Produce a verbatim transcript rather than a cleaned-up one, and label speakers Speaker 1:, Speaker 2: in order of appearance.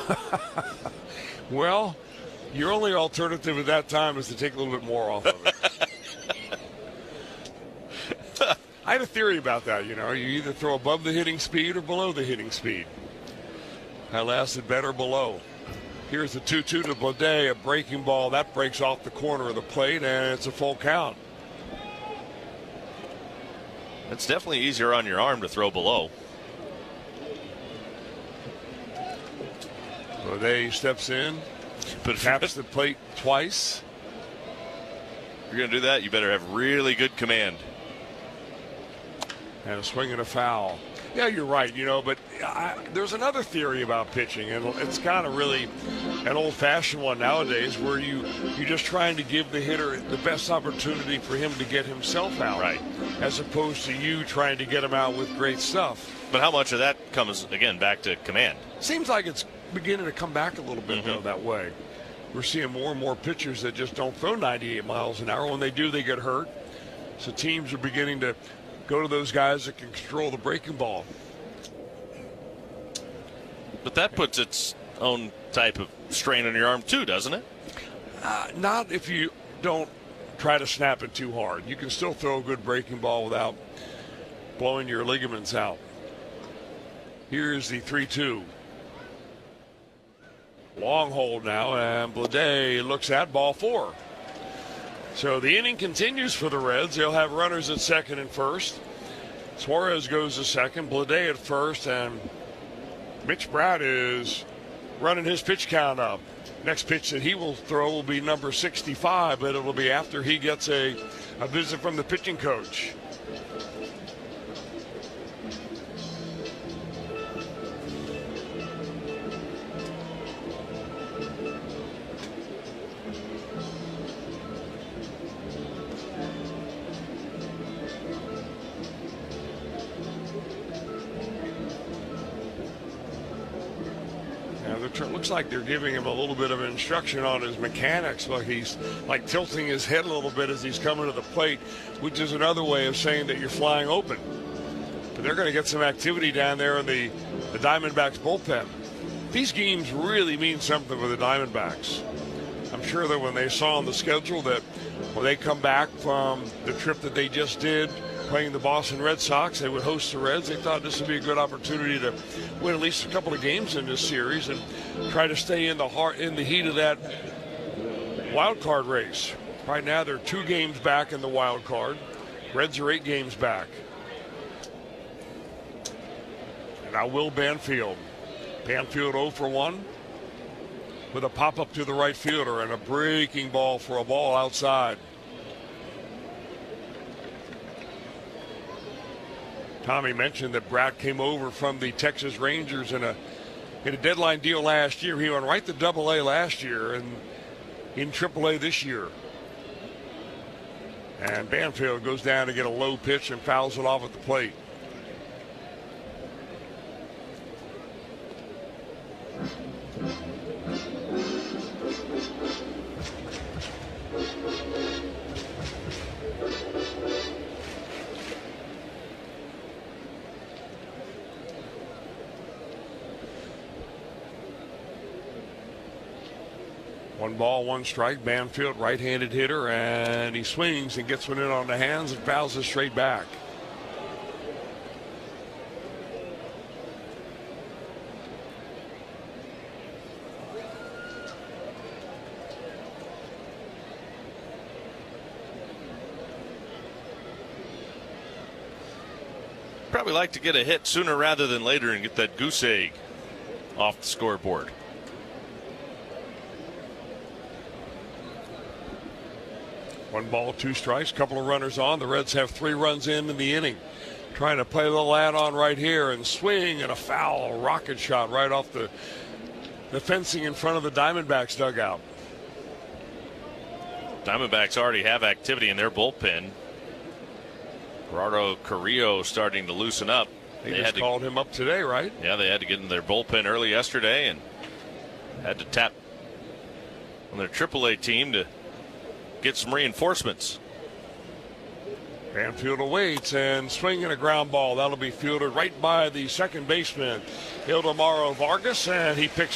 Speaker 1: Well, your only alternative at that time is to take a little bit more off of it. I had a theory about that, you know. You either throw above the hitting speed or below the hitting speed. I lasted better below. Here's the two two to Bleday, a breaking ball. That breaks off the corner of the plate, and it's a full count.
Speaker 2: It's definitely easier on your arm to throw below.
Speaker 1: Bleday steps in, but taps the plate twice.
Speaker 2: If you're going to do that, you better have really good command.
Speaker 1: And a swing and a foul. Yeah, you're right, you know, but I, there's another theory about pitching, and it's kind of really an old-fashioned one nowadays where you, you're just trying to give the hitter the best opportunity for him to get himself out.
Speaker 2: Right.
Speaker 1: As opposed to you trying to get him out with great stuff.
Speaker 2: But how much of that comes, again, back to command?
Speaker 1: Seems like it's beginning to come back a little bit,
Speaker 2: mm-hmm.
Speaker 1: though, that way. We're seeing more and more pitchers that just don't throw ninety-eight miles an hour. When they do, they get hurt. So teams are beginning to go to those guys that can control the breaking ball.
Speaker 2: But that puts its own type of strain on your arm too, doesn't it?
Speaker 1: Uh, not if you don't try to snap it too hard. You can still throw a good breaking ball without blowing your ligaments out. Here's the three two. Long hold now, and Bleday looks at ball four. So the inning continues for the Reds. They'll have runners at second and first. Suarez goes to second, Bleday at first, and Mitch Bratt is running his pitch count up. Next pitch that he will throw will be number sixty-five, but it will be after he gets a, a visit from the pitching coach. It looks like they're giving him a little bit of instruction on his mechanics, like he's like tilting his head a little bit as he's coming to the plate, which is another way of saying that you're flying open. But they're going to get some activity down there in the, the Diamondbacks bullpen. These games really mean something for the Diamondbacks. I'm sure that when they saw on the schedule that when they come back from the trip that they just did, playing the Boston Red Sox, they would host the Reds. They thought this would be a good opportunity to win at least a couple of games in this series and try to stay in the heart, in the heat of that wild card race. Right now, they're two games back in the wild card. Reds are eight games back. And now Will Banfield. Banfield oh for one with a pop-up to the right fielder and a breaking ball for a ball outside. Tommy mentioned that Bratt came over from the Texas Rangers in a in a deadline deal last year. He went right to Double A last year and in Triple A this year. And Banfield goes down to get a low pitch and fouls it off at the plate. One ball, one strike. Banfield, right-handed hitter, and he swings and gets one in on the hands and fouls it straight back.
Speaker 2: Probably like to get a hit sooner rather than later and get that goose egg off the scoreboard.
Speaker 1: One ball, two strikes, couple of runners on. The Reds have three runs in in the inning. Trying to play a little add-on right here and swing and a foul, a rocket shot right off the, the fencing in front of the Diamondbacks dugout.
Speaker 2: Diamondbacks already have activity in their bullpen. Gerardo Carrillo starting to loosen up.
Speaker 1: They,
Speaker 2: they
Speaker 1: just
Speaker 2: had to,
Speaker 1: called him up today, right?
Speaker 2: Yeah, they had to get in their bullpen early yesterday and had to tap on their triple A team to get some reinforcements.
Speaker 1: Banfield awaits and swinging a ground ball. That'll be fielded right by the second baseman, Ildemaro Vargas, and he picks